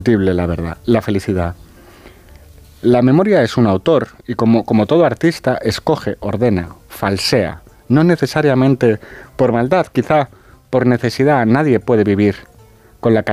la verdad, la felicidad. La memoria es un autor y como todo artista escoge, ordena, falsea. No necesariamente por maldad, quizá por necesidad. Nadie puede vivir con la